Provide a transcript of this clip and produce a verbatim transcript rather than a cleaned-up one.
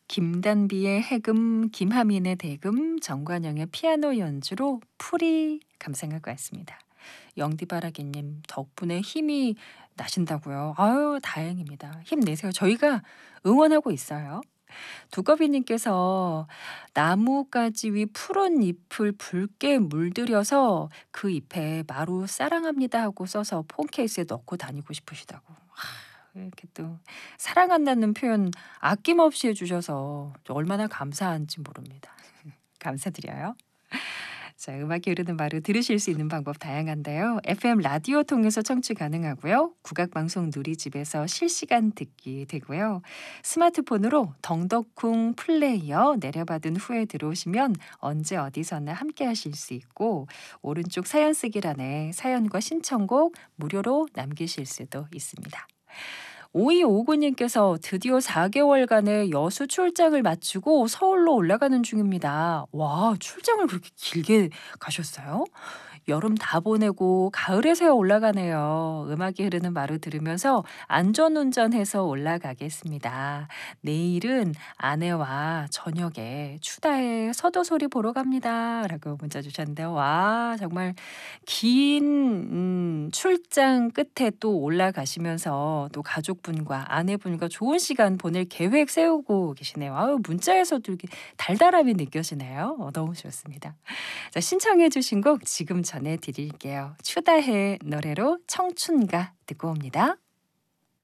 김단비의 해금, 김하민의 대금, 정관영의 피아노 연주로 풀이 감상하고 왔습니다. 영디바라기님 덕분에 힘이 나신다고요. 아유 다행입니다. 힘내세요. 저희가 응원하고 있어요. 두꺼비님께서 나뭇가지 위 푸른 잎을 붉게 물들여서 그 잎에 마루 사랑합니다 하고 써서 폰케이스에 넣고 다니고 싶으시다고. 하, 이렇게 또 사랑한다는 표현 아낌없이 해주셔서 얼마나 감사한지 모릅니다. 감사드려요. 자, 음악이 흐르는 마루 들으실 수 있는 방법 다양한데요. 에프엠 라디오 통해서 청취 가능하고요. 국악방송 누리집에서 실시간 듣기 되고요. 스마트폰으로 덩덕쿵 플레이어 내려받은 후에 들어오시면 언제 어디서나 함께 하실 수 있고 오른쪽 사연 쓰기란에 사연과 신청곡 무료로 남기실 수도 있습니다. 오이오구님께서 드디어 사 개월간의 여수 출장을 마치고 서울로 올라가는 중입니다. 와, 출장을 그렇게 길게 가셨어요? 여름 다 보내고 가을에서야 올라가네요. 음악이 흐르는 마루 들으면서 안전운전해서 올라가겠습니다. 내일은 아내와 저녁에 추다의 서도소리 보러 갑니다. 라고 문자 주셨는데요. 와, 정말 긴 음, 출장 끝에 또 올라가시면서 또 가족분과 아내분과 좋은 시간 보낼 계획 세우고 계시네요. 아유, 문자에서도 이렇게 달달함이 느껴지네요. 어, 너무 좋습니다. 자, 신청해 주신 곡 지금 전해드릴게요. 추다의 노래로 청춘가 듣고 옵니다.